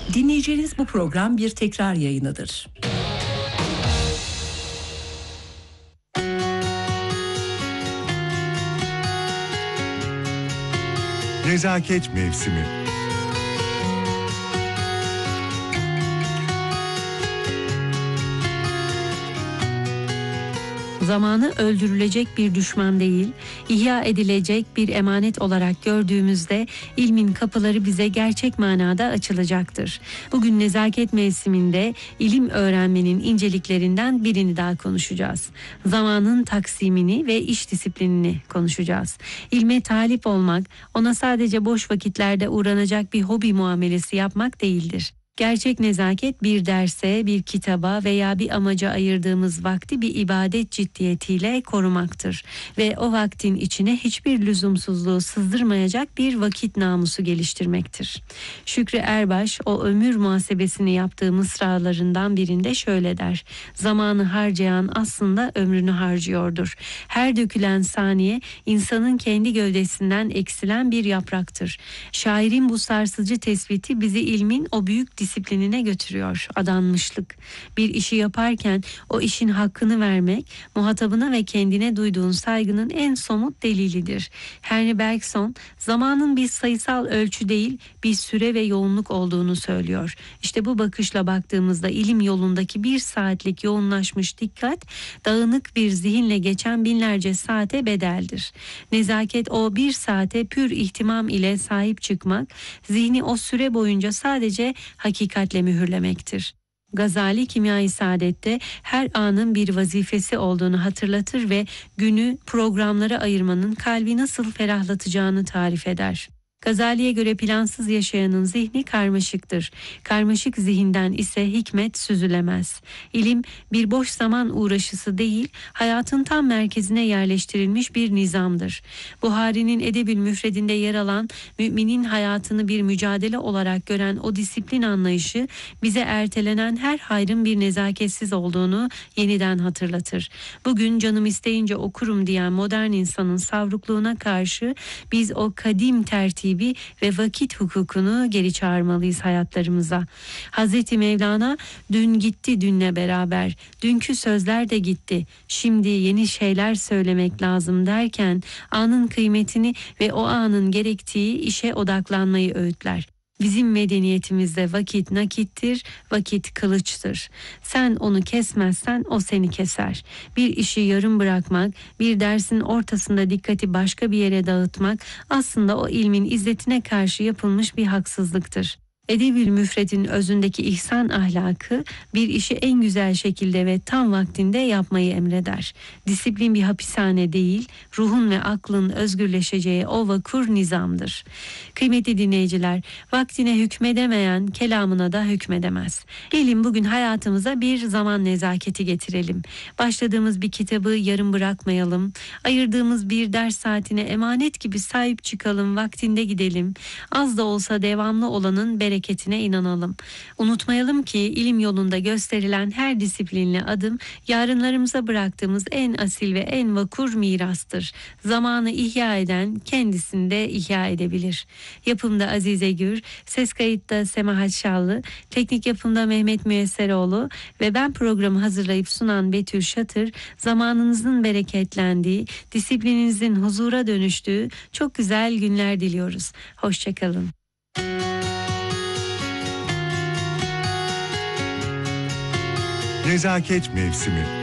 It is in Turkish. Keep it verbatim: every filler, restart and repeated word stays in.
Dinleyeceğiniz bu program bir tekrar yayınıdır. Nezaket Mevsimi. Zamanı öldürülecek bir düşman değil, ihya edilecek bir emanet olarak gördüğümüzde ilmin kapıları bize gerçek manada açılacaktır. Bugün nezaket mevsiminde ilim öğrenmenin inceliklerinden birini daha konuşacağız. Zamanın taksimini ve iş disiplinini konuşacağız. İlme talip olmak, ona sadece boş vakitlerde uğranacak bir hobi muamelesi yapmak değildir. Gerçek nezaket bir derse, bir kitaba veya bir amaca ayırdığımız vakti bir ibadet ciddiyetiyle korumaktır. Ve o vaktin içine hiçbir lüzumsuzluğu sızdırmayacak bir vakit namusu geliştirmektir. Şükrü Erbaş o ömür muhasebesini yaptığı mısralarından birinde şöyle der: zamanı harcayan aslında ömrünü harcıyordur. Her dökülen saniye insanın kendi gövdesinden eksilen bir yapraktır. Şairin bu sarsıcı tespiti bizi ilmin o büyük disiplinine götürüyor. Adanmışlık. Bir işi yaparken o işin hakkını vermek, muhatabına ve kendine duyduğun saygının en somut delilidir. Henry Bergson, zamanın bir sayısal ölçü değil, bir süre ve yoğunluk olduğunu söylüyor. İşte bu bakışla baktığımızda ilim yolundaki bir saatlik yoğunlaşmış dikkat, dağınık bir zihinle geçen binlerce saate bedeldir. Nezaket o bir saate pür ihtimam ile sahip çıkmak, zihni o süre boyunca sadece hakikatle mühürlemektir. Gazali Kimya-i Saadet'te her anın bir vazifesi olduğunu hatırlatır ve günü programlara ayırmanın kalbi nasıl ferahlatacağını tarif eder. Gazali'ye göre plansız yaşayanın zihni karmaşıktır. Karmaşık zihinden ise hikmet süzülemez. İlim bir boş zaman uğraşısı değil, hayatın tam merkezine yerleştirilmiş bir nizamdır. Buhari'nin Edebül Müfredinde yer alan müminin hayatını bir mücadele olarak gören o disiplin anlayışı bize ertelenen her hayrın bir nezaketsiz olduğunu yeniden hatırlatır. Bugün canım isteyince okurum diyen modern insanın savrukluğuna karşı biz o kadim tertibi ve vakit hukukunu geri çağırmalıyız hayatlarımıza. Hazreti Mevlana dün gitti dünle beraber, dünkü sözler de gitti, şimdi yeni şeyler söylemek lazım derken anın kıymetini ve o anın gerektiği işe odaklanmayı öğütler. Bizim medeniyetimizde vakit nakittir, vakit kılıçtır. Sen onu kesmezsen o seni keser. Bir işi yarım bırakmak, bir dersin ortasında dikkati başka bir yere dağıtmak aslında o ilmin izzetine karşı yapılmış bir haksızlıktır. Edebül Müfred'in özündeki ihsan ahlakı bir işi en güzel şekilde ve tam vaktinde yapmayı emreder. Disiplin bir hapishane değil, ruhun ve aklın özgürleşeceği o vakur nizamdır. Kıymetli dinleyiciler, vaktine hükmedemeyen kelamına da hükmedemez. Gelin bugün hayatımıza bir zaman nezaketi getirelim. Başladığımız bir kitabı yarım bırakmayalım. Ayırdığımız bir ders saatine emanet gibi sahip çıkalım, vaktinde gidelim. Az da olsa devamlı olanın bereketini hareketine inanalım. Unutmayalım ki ilim yolunda gösterilen her disiplinli adım yarınlarımıza bıraktığımız en asil ve en vakur mirastır. Zamanı ihya eden kendisini de ihya edebilir. Yapımda Azize Gür, ses kayıtta Semahat Şallı, teknik yapımda Mehmet Müyesseroğlu ve ben programı hazırlayıp sunan Betül Şatır, zamanınızın bereketlendiği, disiplininizin huzura dönüştüğü çok güzel günler diliyoruz. Hoşçakalın. Nezaket Mevsimi.